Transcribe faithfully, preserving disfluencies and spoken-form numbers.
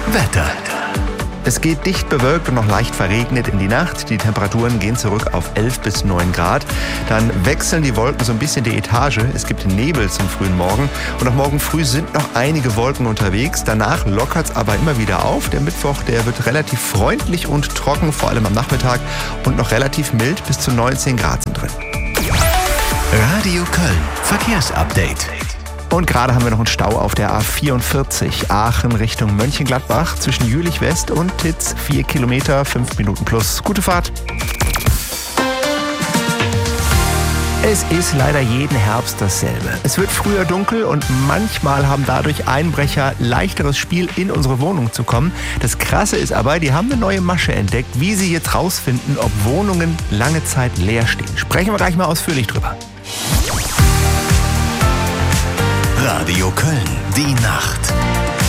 Wetter. Es geht dicht bewölkt und noch leicht verregnet in die Nacht. Die Temperaturen gehen zurück auf elf bis neun Grad. Dann wechseln die Wolken so ein bisschen die Etage. Es gibt Nebel zum frühen Morgen. Und auch morgen früh sind noch einige Wolken unterwegs. Danach lockert es aber immer wieder auf. Der Mittwoch, der wird relativ freundlich und trocken, vor allem am Nachmittag. Und noch relativ mild, bis zu neunzehn Grad sind drin. Radio Köln. Verkehrsupdate. Und gerade haben wir noch einen Stau auf der A vierundvierzig, Aachen Richtung Mönchengladbach, zwischen Jülich West und Titz. Vier Kilometer, fünf Minuten plus. Gute Fahrt. Es ist leider jeden Herbst dasselbe. Es wird früher dunkel und manchmal haben dadurch Einbrecher leichteres Spiel, in unsere Wohnung zu kommen. Das Krasse ist aber, die haben eine neue Masche entdeckt, wie sie jetzt rausfinden, ob Wohnungen lange Zeit leer stehen. Sprechen wir gleich mal ausführlich drüber. Radio Köln, die Nacht.